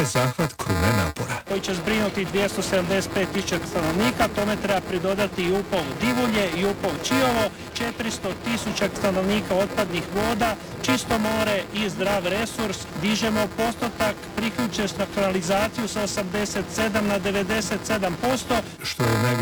je zahvat krune napora. Koji će zbrinuti 275.000 stanovnika, tome treba pridodati i Upov Divulje i Upov Čiovo, 400.000 stanovnika otpadnih voda, čisto more i zdrav resurs. Dižemo postotak priključenost na kanalizaciju sa 87 na 97%. Što je najviše